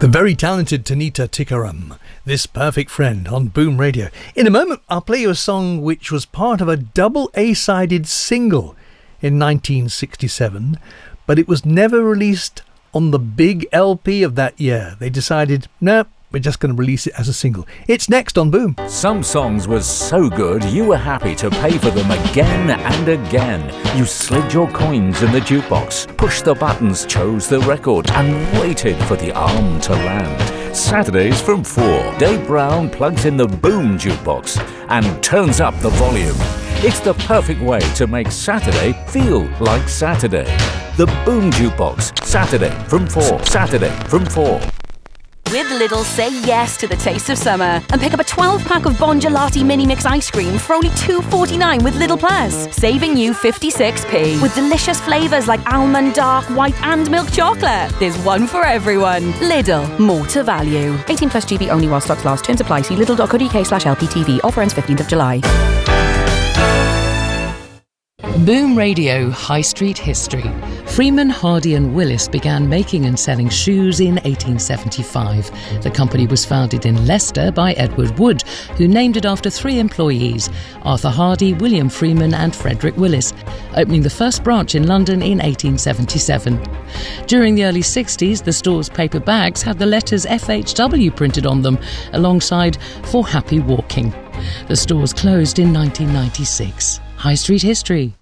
The very talented Tanita Tikaram, This Perfect Friend on Boom Radio. In a moment, I'll play you a song which was part of a double A-sided single in 1967, but it was never released on the big LP of that year. They decided, no, we're just going to release it as a single. It's next on Boom. Some songs were so good you were happy to pay for them again and again. You slid your coins in the jukebox, pushed the buttons, chose the record and waited for the arm to land. Saturdays from 4, Dave Brown plugs in the Boom jukebox and turns up the volume. It's the perfect way to make Saturday feel like Saturday. The Boom jukebox, Saturday from 4. Saturday from 4. With Lidl, say yes to the taste of summer and pick up a 12-pack of Bon Gelati Mini Mix ice cream for only $2.49 with Lidl Plus, saving you 56p. With delicious flavours like almond, dark, white and milk chocolate. There's one for everyone. Lidl, more to value. 18 plus GB only while stocks last. Terms apply. See lidl.co.uk/LPTV. Offer ends 15th of July. Boom Radio High Street History. Freeman, Hardy and Willis began making and selling shoes in 1875. The company was founded in Leicester by Edward Wood, who named it after 3 employees, Arthur Hardy, William Freeman and Frederick Willis, opening the first branch in London in 1877. During the early 60s, the store's paper bags had the letters FHW printed on them, alongside For Happy Walking. The stores closed in 1996. High Street History.